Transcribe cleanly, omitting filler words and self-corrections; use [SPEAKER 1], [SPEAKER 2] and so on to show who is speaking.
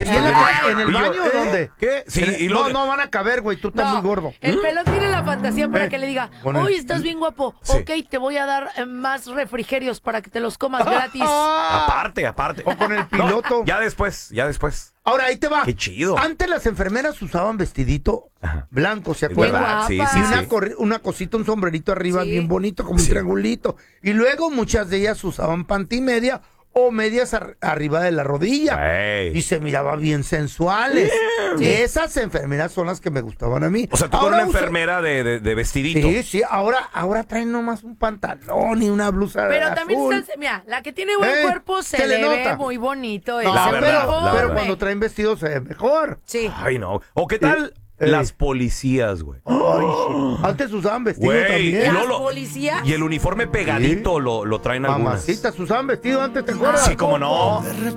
[SPEAKER 1] ¿Ahí en el baño o dónde?
[SPEAKER 2] ¿Qué? Sí,
[SPEAKER 1] no van a caber, güey, tú estás muy gordo.
[SPEAKER 3] El pelón tiene la fantasía para que le diga, uy, estás bien guapo, ok, te voy a dar más refrigerios para que te los comas gratis.
[SPEAKER 2] Aparte.
[SPEAKER 1] O con el piloto.
[SPEAKER 2] No, ya después.
[SPEAKER 1] Ahora, ahí te va.
[SPEAKER 2] Qué chido.
[SPEAKER 1] Antes las enfermeras usaban vestidito blanco, ¿se acuerdan?
[SPEAKER 2] verdad, sí.
[SPEAKER 1] Y una cosita, un sombrerito arriba bien bonito, como un triangulito. Y luego muchas de ellas usaban pantimedia o medias arriba de la rodilla. Y se miraba bien sensuales. Esas enfermeras son las que me gustaban a mí.
[SPEAKER 2] O sea, tú con una enfermera de vestidito.
[SPEAKER 1] Sí. Ahora traen nomás un pantalón y una blusa
[SPEAKER 3] Pero
[SPEAKER 1] azul.
[SPEAKER 3] también está, mira, la que tiene buen cuerpo se le ve muy bonito.
[SPEAKER 1] No, pero cuando traen vestidos se ve mejor.
[SPEAKER 3] Sí.
[SPEAKER 2] Ay, no. ¿O qué tal las policías, güey?
[SPEAKER 1] Ay, sí. Antes usaban vestidos también.
[SPEAKER 3] ¿Las policías?
[SPEAKER 2] Y el uniforme pegadito lo traen algunas.
[SPEAKER 1] Mamacitas usaban vestido antes, ¿te acuerdas?
[SPEAKER 2] Sí, cómo no.